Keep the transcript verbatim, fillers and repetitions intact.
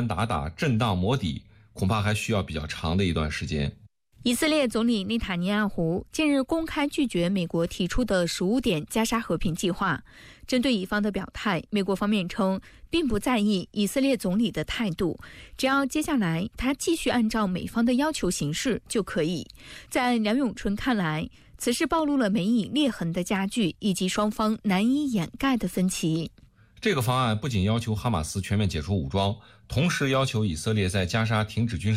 打打，震荡磨底，恐怕还需要比较长的一段时间。 以色列总理内塔尼亚胡近日公开拒绝美国提出的十五点加沙和平计划。针对以方的表态，美国方面称并不在意以色列总理的态度，只要接下来他继续按照美方的要求行事就可以。在梁永春看来，此事暴露了美以裂痕的加剧以及双方难以掩盖的分歧。 这个方案不仅要求哈马斯全面解除武装，同时要求以色列在加沙停止军事